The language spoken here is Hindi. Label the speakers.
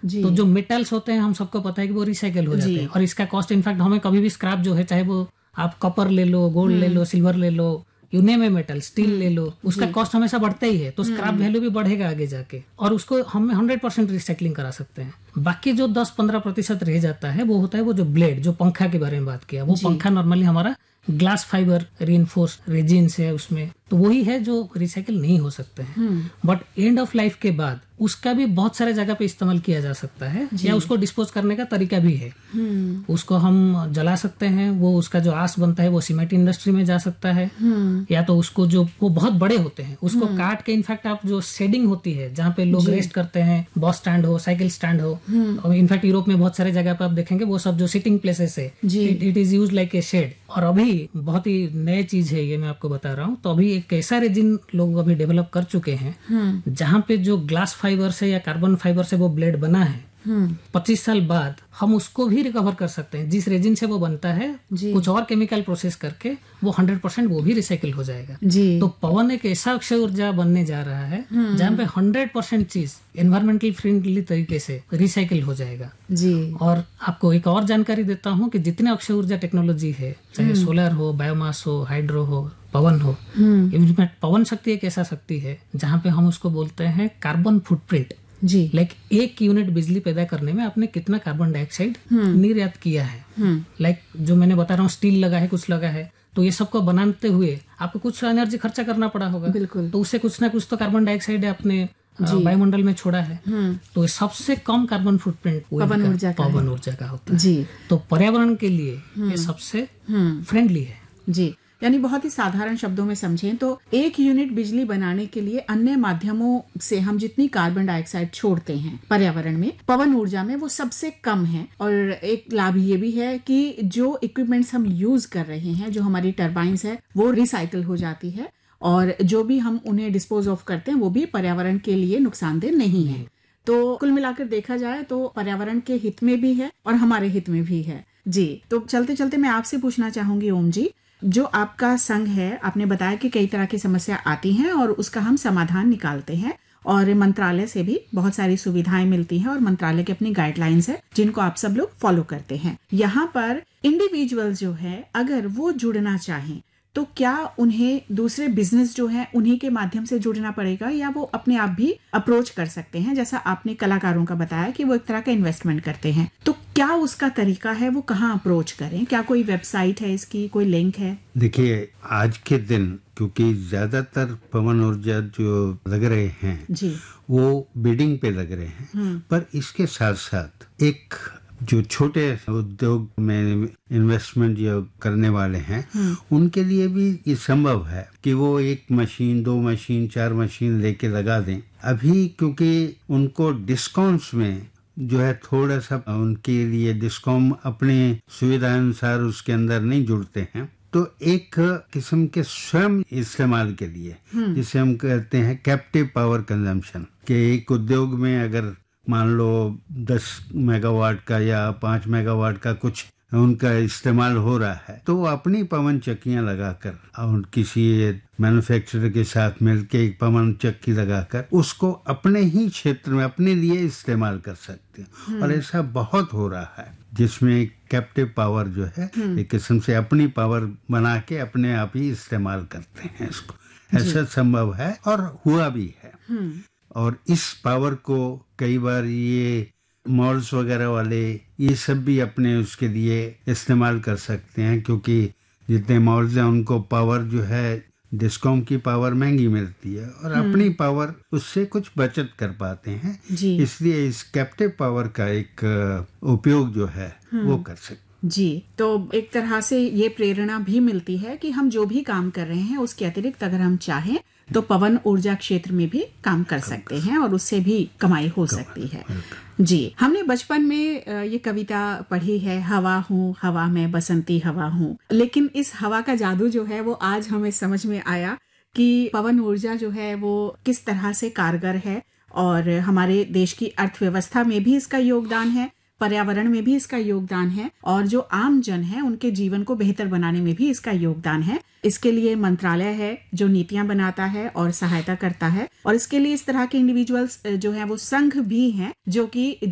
Speaker 1: तो जो मेटल्स होते हैं हम सबको पता है कि वो रिसाइकल हो जाते हैं, और इसका कॉस्ट इनफैक्ट हमें कभी भी स्क्रैप जो है, चाहे वो आप कॉपर ले लो, गोल्ड ले लो, सिल्वर ले लो, you name a metal, steel ले लो, उसका कॉस्ट हमेशा बढ़ता ही है, तो स्क्रैप वैल्यू भी बढ़ेगा आगे जाके, और उसको हम 100% रिसाइकलिंग करा सकते हैं। बाकी जो 10-15% रह जाता है वो होता है वो जो ब्लेड, जो पंखा के बारे में बात किया, वो पंखा नॉर्मली हमारा ग्लास फाइबर रीइंफोर्स रेजिन्स है उसमें, तो वही है जो रिसाइकिल नहीं हो सकते हैं। बट एंड ऑफ लाइफ के बाद उसका भी बहुत सारे जगह पे इस्तेमाल किया जा सकता है, या उसको डिस्पोज करने का तरीका भी है। उसको हम जला सकते हैं, वो उसका जो आस बनता है वो सीमेंट इंडस्ट्री में जा सकता है, या तो उसको जो वो बहुत बड़े होते हैं उसको काट के, इनफैक्ट आप जो शेडिंग होती है जहाँ पे लोग रेस्ट करते हैं, बस स्टैंड हो, साइकिल स्टैंड हो, इनफैक्ट यूरोप में बहुत सारे जगह पे आप देखेंगे वो सब जो सिटिंग प्लेसेस है, it is use like a shade. और अभी बहुत ही नई चीज है ये, मैं आपको बता रहा हूँ, तो अभी एक ऐसा रेजिन लोग अभी डेवलप कर चुके हैं जहाँ पे जो ग्लास फाइबर से या कार्बन फाइबर से वो ब्लेड बना है, 25 साल बाद हम उसको भी रिकवर कर सकते हैं। जिस रेजिन से वो बनता है कुछ और केमिकल प्रोसेस करके वो 100% वो भी रिसाइकिल हो जाएगा। तो पवन एक ऐसा अक्षय ऊर्जा बनने जा रहा है जहाँ पे 100% चीज एनवायरमेंटल फ्रेंडली तरीके से रिसाइकिल हो जाएगा। और आपको एक और जानकारी देता हूँ कि जितने अक्षय ऊर्जा टेक्नोलॉजी है, चाहे सोलर हो, बायोमास हो, हाइड्रो हो, पवन हो, इनफैक्ट पवन शक्ति एक ऐसा शक्ति है जहाँ पे हम उसको बोलते हैं कार्बन फुटप्रिंट। लाइक एक यूनिट बिजली पैदा करने में आपने कितना कार्बन डाइऑक्साइड निर्यात किया है। लाइक जो मैंने बता रहा हूँ, स्टील लगा है, कुछ लगा है, तो ये सबको बनाते हुए आपको कुछ एनर्जी खर्चा करना पड़ा होगा, तो उससे कुछ ना कुछ तो कार्बन डाइऑक्साइड आपने वायुमंडल में छोड़ा है। तो सबसे कम कार्बन फुटप्रिंट पवन ऊर्जा का होता है। तो पर्यावरण के लिए ये सबसे फ्रेंडली है।
Speaker 2: जी, यानी बहुत ही साधारण शब्दों में समझें तो एक यूनिट बिजली बनाने के लिए अन्य माध्यमों से हम जितनी कार्बन डाइऑक्साइड छोड़ते हैं पर्यावरण में, पवन ऊर्जा में वो सबसे कम है। और एक लाभ ये भी है कि जो इक्विपमेंट्स हम यूज कर रहे हैं, जो हमारी टरबाइंस है, वो रिसाइकल हो जाती है, और जो भी हम उन्हें डिस्पोज ऑफ करते हैं वो भी पर्यावरण के लिए नुकसानदेह नहीं है। तो कुल मिलाकर देखा जाए तो पर्यावरण के हित में भी है और हमारे हित में भी है। जी, तो चलते चलते मैं आपसे पूछना चाहूंगी ओम जी, जो आपका संघ है, आपने बताया कि कई तरह की समस्या आती हैं और उसका हम समाधान निकालते हैं, और मंत्रालय से भी बहुत सारी सुविधाएं मिलती हैं, और मंत्रालय की अपनी गाइडलाइंस है जिनको आप सब लोग फॉलो करते हैं। यहाँ पर इंडिविजुअल जो है अगर वो जुड़ना चाहें तो क्या उन्हें दूसरे बिजनेस जो है उन्हीं के माध्यम से जुड़ना पड़ेगा, या वो अपने आप भी अप्रोच कर सकते हैं? जैसा आपने कलाकारों का बताया कि वो एक तरह का इन्वेस्टमेंट करते हैं, तो क्या उसका तरीका है, वो कहाँ अप्रोच करें? क्या कोई वेबसाइट है इसकी, कोई लिंक है?
Speaker 3: देखिए, आज के दिन क्योंकि ज्यादातर पवन ऊर्जा जो लग रहे हैं जी, वो बिडिंग पे लग रहे हैं, पर इसके साथ साथ एक जो छोटे उद्योग में इन्वेस्टमेंट जो करने वाले हैं उनके लिए भी ये संभव है कि वो एक मशीन, 2 मशीन, 4 मशीन लेके लगा दें। अभी क्योंकि उनको डिस्काउंट्स में जो है थोड़ा सा उनके लिए डिस्काउंट अपने सुविधा अनुसार उसके अंदर नहीं जुड़ते हैं, तो एक किस्म के स्वयं इस्तेमाल के लिए जिसे हम कहते हैं कैप्टिव पावर कंजम्पशन, के एक उद्योग में अगर मान लो 10 मेगावाट का या 5 मेगावाट का कुछ उनका इस्तेमाल हो रहा है, तो वो अपनी पवन चक्कियां लगाकर और किसी मैन्युफैक्चरर के साथ मिलकर एक पवन चक्की लगाकर उसको अपने ही क्षेत्र में अपने लिए इस्तेमाल कर सकते हैं। और ऐसा बहुत हो रहा है जिसमें कैप्टिव पावर जो है एक किस्म से अपनी पावर बना के अपने आप ही इस्तेमाल करते हैं इसको। ऐसा संभव है और हुआ भी है। और इस पावर को कई बार ये मॉल्स वगैरह वाले ये सब भी अपने उसके लिए इस्तेमाल कर सकते हैं, क्योंकि जितने मॉल्स हैं उनको पावर जो है डिस्कॉम की पावर महंगी मिलती है और अपनी पावर उससे कुछ बचत कर पाते हैं। इसलिए इस कैप्टिव पावर का एक उपयोग जो है वो कर सकते।
Speaker 2: जी, तो एक तरह से ये प्रेरणा भी मिलती है कि हम जो भी काम कर रहे हैं उसके अतिरिक्त अगर हम चाहें तो पवन ऊर्जा क्षेत्र में भी काम कर सकते हैं और उससे भी कमाई हो सकती है। जी, हमने बचपन में ये कविता पढ़ी है, हवा हूँ हवा में बसंती हवा हूँ, लेकिन इस हवा का जादू जो है वो आज हमें समझ में आया कि पवन ऊर्जा जो है वो किस तरह से कारगर है, और हमारे देश की अर्थव्यवस्था में भी इसका योगदान है, पर्यावरण में भी इसका योगदान है, और जो आम जन है उनके जीवन को बेहतर बनाने में भी इसका योगदान है। इसके लिए मंत्रालय है जो नीतियां बनाता है और सहायता करता है, और इसके लिए इस तरह के इंडिविजुअल्स जो है वो संघ भी हैं जो कि